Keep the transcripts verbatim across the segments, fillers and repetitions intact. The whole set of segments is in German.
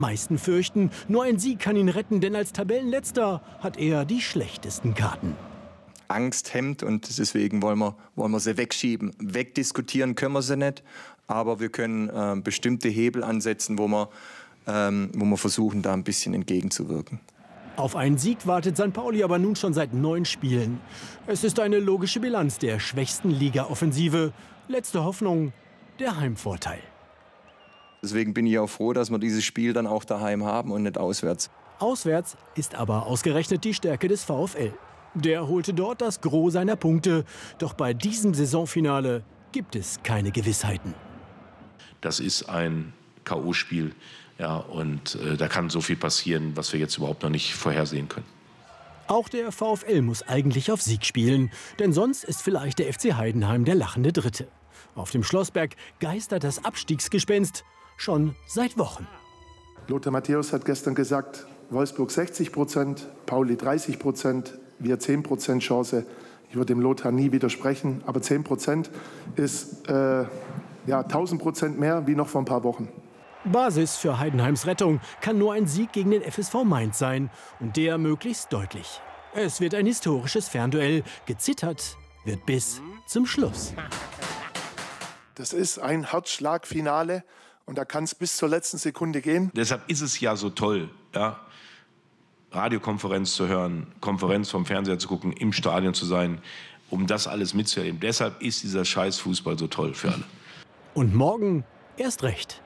Meisten fürchten, nur ein Sieg kann ihn retten, denn als Tabellenletzter hat er die schlechtesten Karten. Angst hemmt und deswegen wollen wir, wollen wir sie wegschieben. Wegdiskutieren können wir sie nicht, aber wir können äh, bestimmte Hebel ansetzen, wo wir, ähm, wo wir versuchen, da ein bisschen entgegenzuwirken. Auf einen Sieg wartet Sankt Pauli aber nun schon seit neun Spielen. Es ist eine logische Bilanz der schwächsten Liga-Offensive. Letzte Hoffnung, der Heimvorteil. Deswegen bin ich auch froh, dass wir dieses Spiel dann auch daheim haben und nicht auswärts. Auswärts ist aber ausgerechnet die Stärke des VfL. Der holte dort das Gros seiner Punkte. Doch bei diesem Saisonfinale gibt es keine Gewissheiten. Das ist ein K O-Spiel. Ja, und äh, da kann so viel passieren, was wir jetzt überhaupt noch nicht vorhersehen können. Auch der VfL muss eigentlich auf Sieg spielen. Denn sonst ist vielleicht der F C Heidenheim der lachende Dritte. Auf dem Schlossberg geistert das Abstiegsgespenst schon seit Wochen. Lothar Matthäus hat gestern gesagt, Wolfsburg sechzig Prozent, Pauli dreißig Prozent, wir zehn Prozent Chance. Ich würde dem Lothar nie widersprechen, aber zehn Prozent ist äh, ja, tausend Prozent mehr wie noch vor ein paar Wochen. Basis für Heidenheims Rettung kann nur ein Sieg gegen den F S V Mainz sein. Und der möglichst deutlich. Es wird ein historisches Fernduell. Gezittert wird bis zum Schluss. Das ist ein Herzschlagfinale. Und da kann es bis zur letzten Sekunde gehen. Deshalb ist es ja so toll, ja, Radiokonferenz zu hören, Konferenz vom Fernseher zu gucken, im Stadion zu sein, um das alles mitzuerleben. Deshalb ist dieser Scheiß-Fußball so toll für alle. Und morgen erst recht.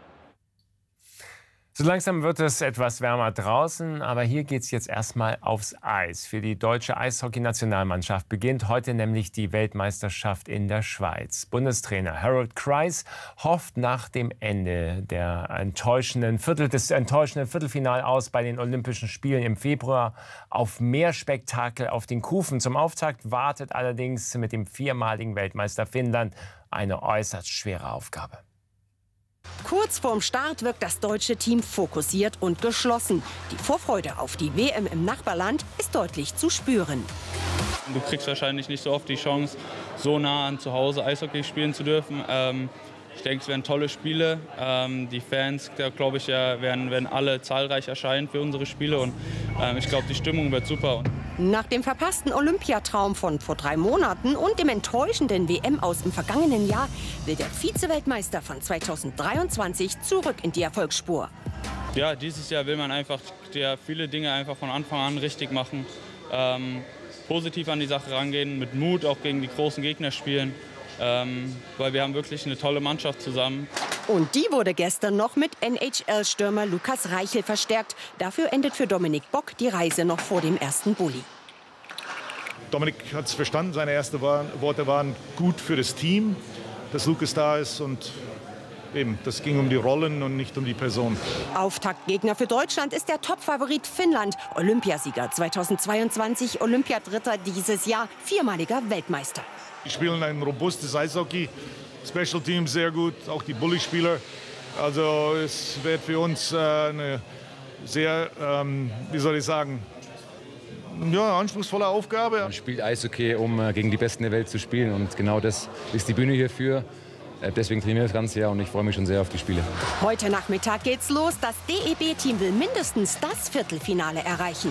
So langsam wird es etwas wärmer draußen, aber hier geht es jetzt erstmal aufs Eis. Für die deutsche Eishockey-Nationalmannschaft beginnt heute nämlich die Weltmeisterschaft in der Schweiz. Bundestrainer Harold Kreis hofft nach dem Ende der enttäuschenden Viertel, des enttäuschenden Viertelfinals aus bei den Olympischen Spielen im Februar auf mehr Spektakel auf den Kufen. Zum Auftakt wartet allerdings mit dem viermaligen Weltmeister Finnland eine äußerst schwere Aufgabe. Kurz vorm Start wirkt das deutsche Team fokussiert und geschlossen. Die Vorfreude auf die W M im Nachbarland ist deutlich zu spüren. Du kriegst wahrscheinlich nicht so oft die Chance, so nah an zu Hause Eishockey spielen zu dürfen. Ähm, ich denke, es werden tolle Spiele. Ähm, die Fans, glaube ich, ja, werden, werden alle zahlreich erscheinen für unsere Spiele. Und ähm, ich glaube, die Stimmung wird super. Nach dem verpassten Olympiatraum von vor drei Monaten und dem enttäuschenden W M-Aus im vergangenen Jahr will der Vize-Weltmeister von zweitausenddreiundzwanzig zurück in die Erfolgsspur. Ja, dieses Jahr will man einfach ja, viele Dinge einfach von Anfang an richtig machen. Ähm, positiv an die Sache rangehen, mit Mut auch gegen die großen Gegner spielen. Ähm, weil wir haben wirklich eine tolle Mannschaft zusammen. Und die wurde gestern noch mit N H L-Stürmer Lukas Reichel verstärkt. Dafür endet für Dominik Bock die Reise noch vor dem ersten Bulli. Dominik hat es verstanden. Seine ersten Worte waren gut für das Team, dass Lukas da ist. Und eben, das ging um die Rollen und nicht um die Person. Auftaktgegner für Deutschland ist der Topfavorit Finnland. Olympiasieger zweitausendzweiundzwanzig, Olympiadritter dieses Jahr, viermaliger Weltmeister. Die spielen ein robustes Eishockey, Special Teams sehr gut, auch die Bully-Spieler. Also es wird für uns äh, eine sehr, ähm, wie soll ich sagen, ja, anspruchsvolle Aufgabe. Man spielt Eishockey, um äh, gegen die Besten der Welt zu spielen. Und genau das ist die Bühne hierfür. Äh, deswegen trainiere ich das ganze Jahr und ich freue mich schon sehr auf die Spiele. Heute Nachmittag geht's los. Das D E B-Team will mindestens das Viertelfinale erreichen.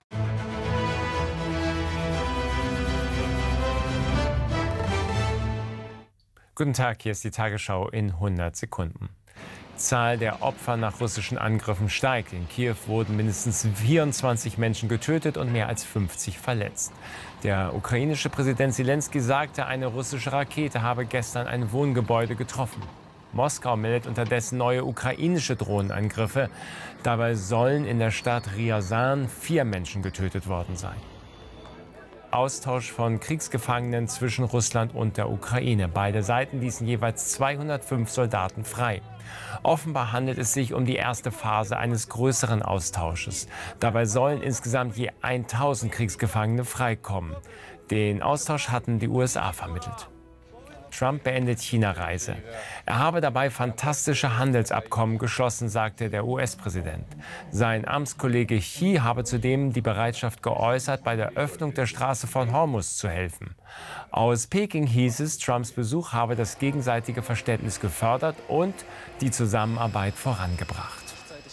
Guten Tag, hier ist die Tagesschau in hundert Sekunden. Zahl der Opfer nach russischen Angriffen steigt. In Kiew wurden mindestens vierundzwanzig Menschen getötet und mehr als fünfzig verletzt. Der ukrainische Präsident Selenskyj sagte, eine russische Rakete habe gestern ein Wohngebäude getroffen. Moskau meldet unterdessen neue ukrainische Drohnenangriffe. Dabei sollen in der Stadt Ryazan vier Menschen getötet worden sein. Austausch von Kriegsgefangenen zwischen Russland und der Ukraine. Beide Seiten ließen jeweils zweihundertfünf Soldaten frei. Offenbar handelt es sich um die erste Phase eines größeren Austausches. Dabei sollen insgesamt je tausend Kriegsgefangene freikommen. Den Austausch hatten die U S A vermittelt. Trump beendet China-Reise. Er habe dabei fantastische Handelsabkommen geschlossen, sagte der U S-Präsident. Sein Amtskollege Xi habe zudem die Bereitschaft geäußert, bei der Öffnung der Straße von Hormuz zu helfen. Aus Peking hieß es, Trumps Besuch habe das gegenseitige Verständnis gefördert und die Zusammenarbeit vorangebracht.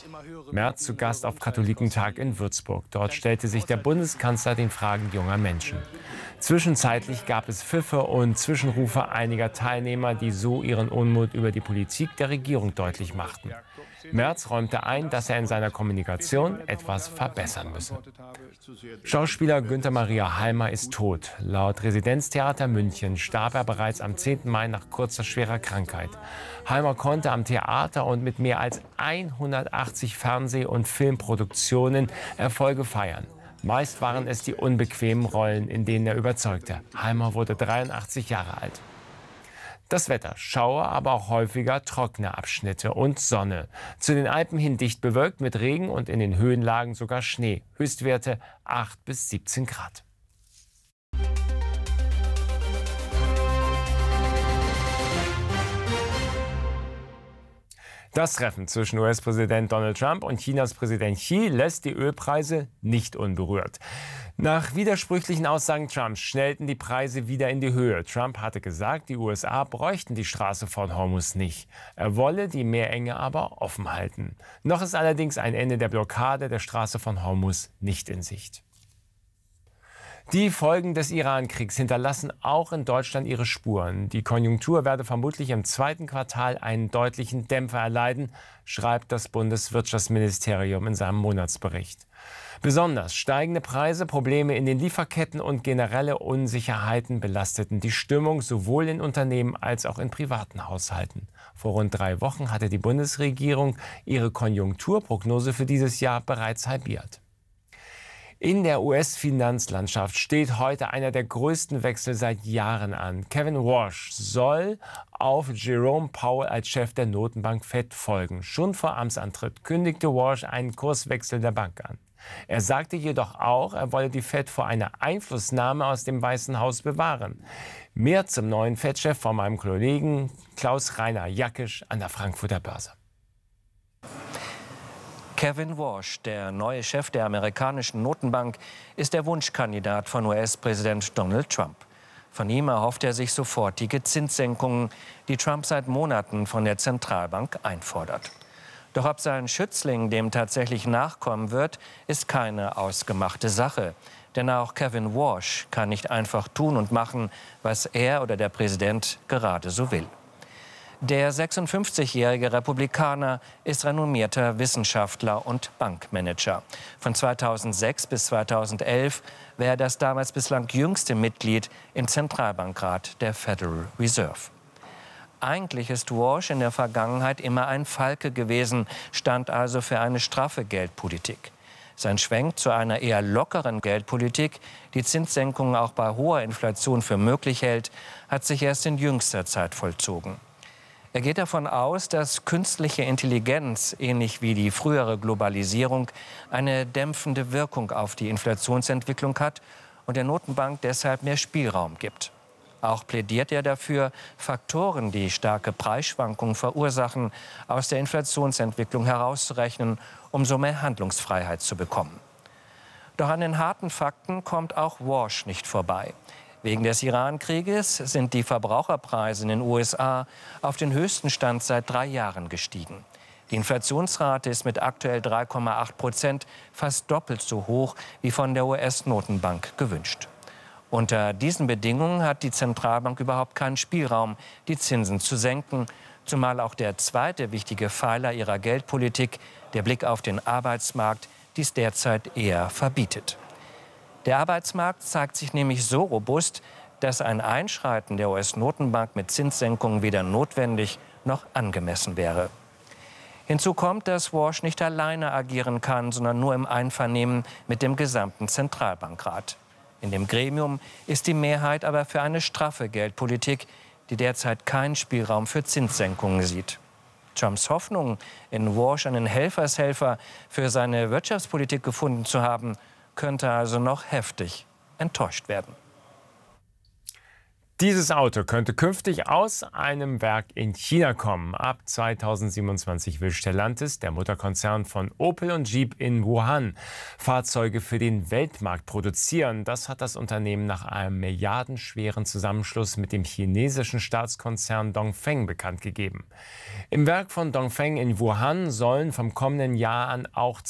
Merz zu Gast auf Katholikentag in Würzburg. Dort stellte sich der Bundeskanzler den Fragen junger Menschen. Zwischenzeitlich gab es Pfiffe und Zwischenrufe einiger Teilnehmer, die so ihren Unmut über die Politik der Regierung deutlich machten. Merz räumte ein, dass er in seiner Kommunikation etwas verbessern müsse. Schauspieler Günther Maria Halmer ist tot. Laut Residenztheater München starb er bereits am zehnten Mai nach kurzer schwerer Krankheit. Halmer konnte am Theater und mit mehr als hundertachtzig Fernseh- und Filmproduktionen Erfolge feiern. Meist waren es die unbequemen Rollen, in denen er überzeugte. Halmer wurde dreiundachtzig Jahre alt. Das Wetter: Schauer, aber auch häufiger trockene Abschnitte und Sonne. Zu den Alpen hin dicht bewölkt mit Regen und in den Höhenlagen sogar Schnee. Höchstwerte acht bis siebzehn Grad. Das Treffen zwischen U S-Präsident Donald Trump und Chinas Präsident Xi lässt die Ölpreise nicht unberührt. Nach widersprüchlichen Aussagen Trumps schnellten die Preise wieder in die Höhe. Trump hatte gesagt, die U S A bräuchten die Straße von Hormuz nicht. Er wolle die Meerenge aber offen halten. Noch ist allerdings ein Ende der Blockade der Straße von Hormuz nicht in Sicht. Die Folgen des Iran-Kriegs hinterlassen auch in Deutschland ihre Spuren. Die Konjunktur werde vermutlich im zweiten Quartal einen deutlichen Dämpfer erleiden, schreibt das Bundeswirtschaftsministerium in seinem Monatsbericht. Besonders steigende Preise, Probleme in den Lieferketten und generelle Unsicherheiten belasteten die Stimmung sowohl in Unternehmen als auch in privaten Haushalten. Vor rund drei Wochen hatte die Bundesregierung ihre Konjunkturprognose für dieses Jahr bereits halbiert. In der U S-Finanzlandschaft steht heute einer der größten Wechsel seit Jahren an. Kevin Warsh soll auf Jerome Powell als Chef der Notenbank Fed folgen. Schon vor Amtsantritt kündigte Warsh einen Kurswechsel der Bank an. Er sagte jedoch auch, er wolle die Fed vor einer Einflussnahme aus dem Weißen Haus bewahren. Mehr zum neuen Fed-Chef von meinem Kollegen Klaus-Rainer Jackisch an der Frankfurter Börse. Kevin Warsh, der neue Chef der amerikanischen Notenbank, ist der Wunschkandidat von U S-Präsident Donald Trump. Von ihm erhofft er sich sofortige Zinssenkungen, die Trump seit Monaten von der Zentralbank einfordert. Doch ob sein Schützling dem tatsächlich nachkommen wird, ist keine ausgemachte Sache. Denn auch Kevin Warsh kann nicht einfach tun und machen, was er oder der Präsident gerade so will. Der sechsundfünfzigjährige Republikaner ist renommierter Wissenschaftler und Bankmanager. Von zweitausendsechs bis zweitausendelf war er das damals bislang jüngste Mitglied im Zentralbankrat der Federal Reserve. Eigentlich ist Warsh in der Vergangenheit immer ein Falke gewesen, stand also für eine straffe Geldpolitik. Sein Schwenk zu einer eher lockeren Geldpolitik, die Zinssenkungen auch bei hoher Inflation für möglich hält, hat sich erst in jüngster Zeit vollzogen. Er geht davon aus, dass künstliche Intelligenz, ähnlich wie die frühere Globalisierung, eine dämpfende Wirkung auf die Inflationsentwicklung hat und der Notenbank deshalb mehr Spielraum gibt. Auch plädiert er dafür, Faktoren, die starke Preisschwankungen verursachen, aus der Inflationsentwicklung herauszurechnen, um so mehr Handlungsfreiheit zu bekommen. Doch an den harten Fakten kommt auch Warsh nicht vorbei. Wegen des Iran-Krieges sind die Verbraucherpreise in den U S A auf den höchsten Stand seit drei Jahren gestiegen. Die Inflationsrate ist mit aktuell drei Komma acht Prozent fast doppelt so hoch wie von der U S-Notenbank gewünscht. Unter diesen Bedingungen hat die Zentralbank überhaupt keinen Spielraum, die Zinsen zu senken, zumal auch der zweite wichtige Pfeiler ihrer Geldpolitik, der Blick auf den Arbeitsmarkt, dies derzeit eher verbietet. Der Arbeitsmarkt zeigt sich nämlich so robust, dass ein Einschreiten der U S-Notenbank mit Zinssenkungen weder notwendig noch angemessen wäre. Hinzu kommt, dass Warsh nicht alleine agieren kann, sondern nur im Einvernehmen mit dem gesamten Zentralbankrat. In dem Gremium ist die Mehrheit aber für eine straffe Geldpolitik, die derzeit keinen Spielraum für Zinssenkungen sieht. Trumps Hoffnung, in Warsh einen Helfershelfer für seine Wirtschaftspolitik gefunden zu haben, könnte also noch heftig enttäuscht werden. Dieses Auto könnte künftig aus einem Werk in China kommen. Ab zweitausendsiebenundzwanzig will Stellantis, der Mutterkonzern von Opel und Jeep in Wuhan, Fahrzeuge für den Weltmarkt produzieren. Das hat das Unternehmen nach einem milliardenschweren Zusammenschluss mit dem chinesischen Staatskonzern Dongfeng bekannt gegeben. Im Werk von Dongfeng in Wuhan sollen vom kommenden Jahr an auch